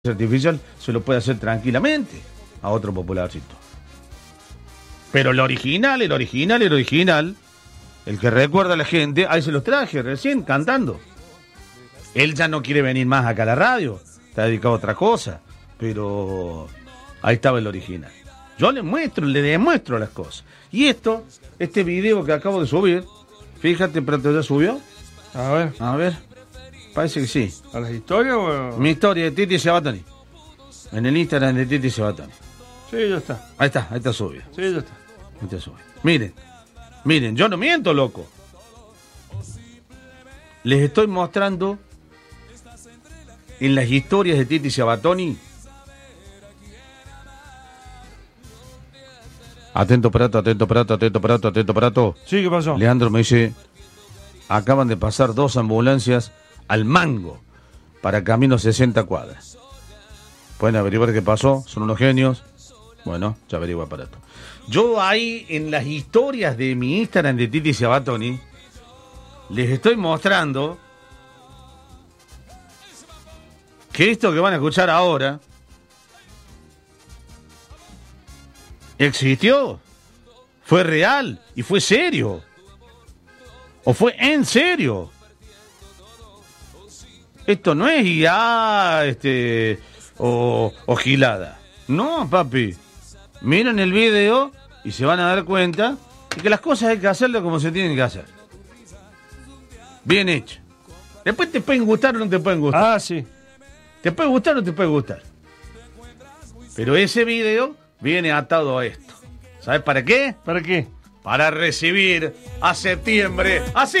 artificial se lo puede hacer tranquilamente a otro popularcito. Pero el original, el que recuerda a la gente, ahí se los traje recién cantando. Él ya no quiere venir más acá a la radio, está dedicado a otra cosa, pero ahí estaba el original. Yo le demuestro las cosas. Y este video que acabo de subir, fíjate, pero ¿ya subió? A ver, parece que sí. ¿A las historias o...? Mi historia de Titi Sabatoni. En el Instagram de Titi Sabatoni. Sí, ya está. Ahí está subido. Sí, ya está. Ahí está subido. Miren, yo no miento, loco. Les estoy mostrando en las historias de Titi Sabatoni. Atento, Prato. Sí, ¿qué pasó? Leandro me dice, acaban de pasar 2 ambulancias al Mango para camino 60 cuadras. Pueden averiguar qué pasó, son unos genios. Bueno, ya averigua Prato. Yo ahí en las historias de mi Instagram de Titi Sabatoni les estoy mostrando que esto que van a escuchar ahora existió, fue real y fue serio. O fue en serio. Esto no es IA, o gilada. No, papi. Miren el video y se van a dar cuenta de que las cosas hay que hacerlas como se tienen que hacer. Bien hecho. Después te pueden gustar o no te pueden gustar. Ah, sí. Te puede gustar o no te puede gustar. Pero ese video viene atado a esto. ¿Sabes para qué? ¿Para qué? Para recibir a septiembre así.